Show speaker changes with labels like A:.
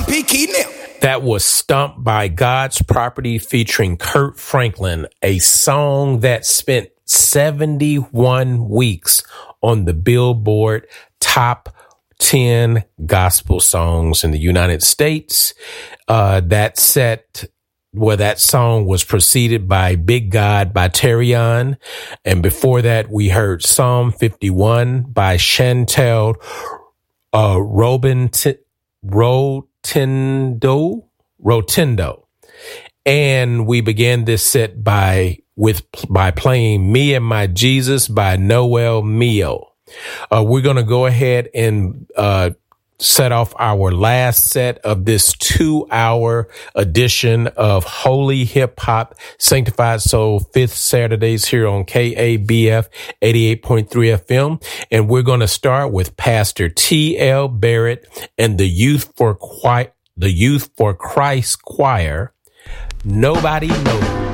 A: P. Keaton.
B: That was Stumped by God's Property featuring Kurt Franklin, a song that spent 71 weeks on the Billboard Top 10 gospel songs in the United States. That song was preceded by Big God by Terrion. And before that, we heard Psalm 51 by Chantel Rotundo. And we began this set by playing Me and My Jesus by Noel Mio. We're going to go ahead and set off our last set of this 2-hour edition of Holy Hip Hop Sanctified Soul, 5th Saturdays here on KABF 88.3 FM. And we're going to start with Pastor T.L. Barrett and the Youth for Christ Choir. Nobody Knows.